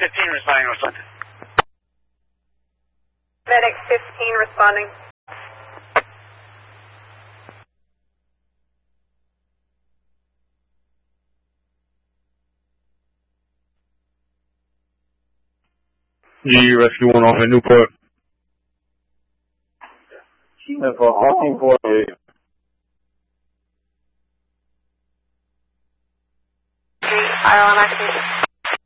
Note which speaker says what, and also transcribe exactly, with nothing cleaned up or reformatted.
Speaker 1: fifteen responding, reflected.
Speaker 2: Medic fifteen responding.
Speaker 3: G Rescue one off at Newport.
Speaker 4: Info, Austin forty-eight.